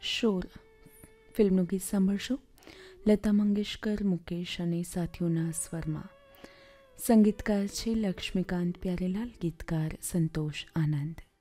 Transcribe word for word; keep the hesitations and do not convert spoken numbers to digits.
શોર ફિલ્મનું ગીત સાંભળશો. લતા મંગેશકર, મુકેશ અને સાથીઓના સ્વરમાં. સંગીતકાર છે લક્ષ્મીકાંત પ્યારેલાલ, ગીતકાર સંતોષ આનંદ.